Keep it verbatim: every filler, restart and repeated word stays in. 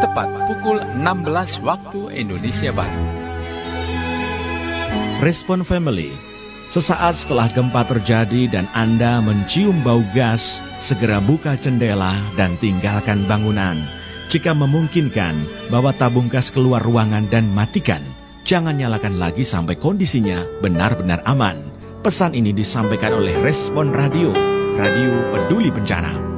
tepat pukul enam belas waktu Indonesia Barat. Respon Family. Sesaat setelah gempa terjadi dan Anda mencium bau gas, segera buka jendela dan tinggalkan bangunan. Jika memungkinkan, bawa tabung gas keluar ruangan dan matikan. Jangan nyalakan lagi sampai kondisinya benar-benar aman. Pesan ini disampaikan oleh Respon Radio, Radio Peduli Bencana.